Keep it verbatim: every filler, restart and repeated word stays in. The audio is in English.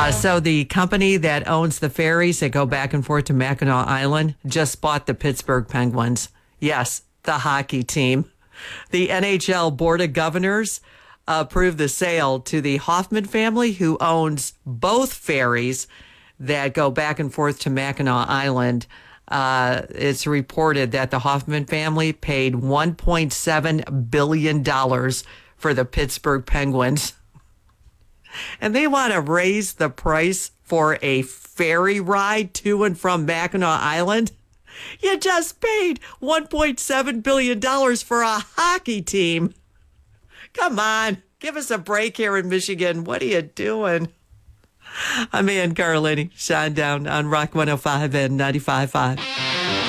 Uh, so the company that owns the ferries that go back and forth to Mackinac Island just bought the Pittsburgh Penguins. Yes, the hockey team. The N H L Board of Governors approved the sale to the Hoffman family, who owns both ferries that go back and forth to Mackinac Island. Uh, it's reported that the Hoffman family paid one point seven billion dollars for the Pittsburgh Penguins. And they want to raise the price for a ferry ride to and from Mackinac Island. You just paid one point seven billion dollars for a hockey team. Come on, give us a break here in Michigan. What are you doing? I'm Ann Carlini, Shinedown on Rock one oh five and ninety-five point five.